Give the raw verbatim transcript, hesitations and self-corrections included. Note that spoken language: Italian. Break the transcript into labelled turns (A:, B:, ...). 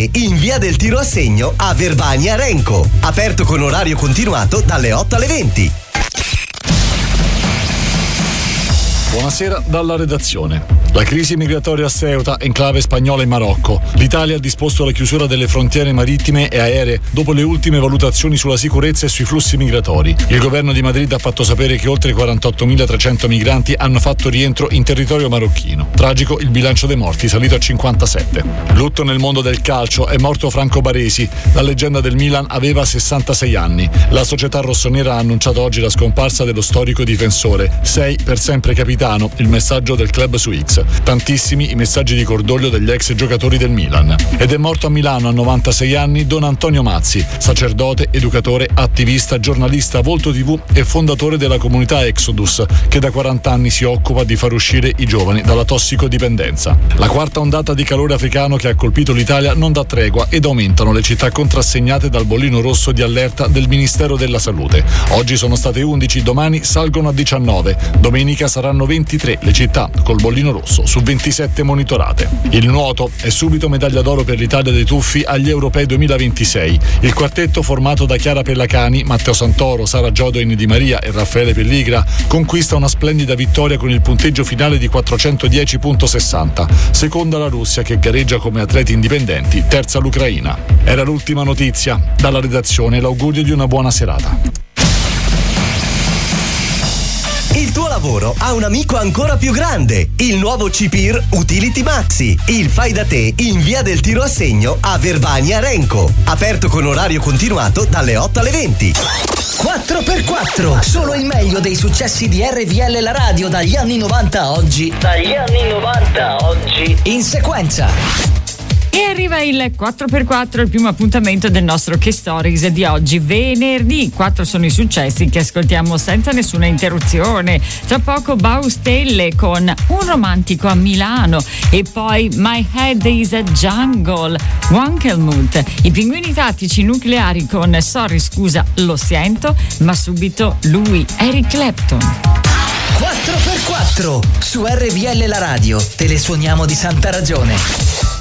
A: te in via del Tiro a Segno a Verbania Renco. Aperto con orario continuato dalle otto alle venti.
B: Buonasera dalla redazione. La crisi migratoria a Ceuta, enclave spagnola in Marocco. L'Italia ha disposto la chiusura delle frontiere marittime e aeree dopo le ultime valutazioni sulla sicurezza e sui flussi migratori. Il governo di Madrid ha fatto sapere che oltre quarantottomila trecento hanno fatto rientro in territorio marocchino. Tragico il bilancio dei morti, salito a cinquantasette. Lutto nel mondo del calcio, è morto Franco Baresi. La leggenda del Milan aveva sessantasei anni. La società rossonera ha annunciato oggi la scomparsa dello storico difensore. Sei per sempre capitano, il messaggio del club su X. Tantissimi i messaggi di cordoglio degli ex giocatori del Milan. Ed è morto a Milano a novantasei anni Don Antonio Mazzi, sacerdote, educatore, attivista, giornalista, volto tivù e fondatore della comunità Exodus, che da quaranta anni si occupa di far uscire i giovani dalla tossicodipendenza. La quarta ondata di calore africano che ha colpito l'Italia non dà tregua ed aumentano le città contrassegnate dal bollino rosso di allerta del Ministero della Salute. Oggi sono state undici, domani salgono a diciannove, domenica saranno ventitré le città col bollino rosso su ventisette monitorate. Il nuoto è subito medaglia d'oro per l'Italia dei tuffi agli Europei duemilaventisei. Il quartetto formato da Chiara Pellacani, Matteo Santoro, Sara Giodoin Di Maria e Raffaele Pelligra conquista una splendida vittoria con il punteggio finale di quattrocentodieci virgola sessanta. Seconda la Russia che gareggia come atleti indipendenti, terza l'Ucraina. Era l'ultima notizia. Dalla redazione l'augurio di una buona serata.
A: Il tuo lavoro ha un amico ancora più grande, il nuovo C P I R Utility Maxi, il fai da te in via del Tiro a Segno a Verbania Renco, aperto con orario continuato dalle otto alle venti.
C: quattro per quattro, solo il meglio dei successi di R V L la radio dagli anni novanta a oggi. Dagli anni novanta a oggi. In sequenza.
D: E arriva il quattro per quattro, il primo appuntamento del nostro Che Stories di oggi, venerdì. Quattro sono i successi che ascoltiamo senza nessuna interruzione. Tra poco Baustelle con Un romantico a Milano e poi My Head is a Jungle, Wankelmut, i Pinguini Tattici Nucleari con Sorry scusa lo sento, ma subito lui, Eric Clapton.
C: quattro per quattro su R V L la radio, te le suoniamo di santa ragione.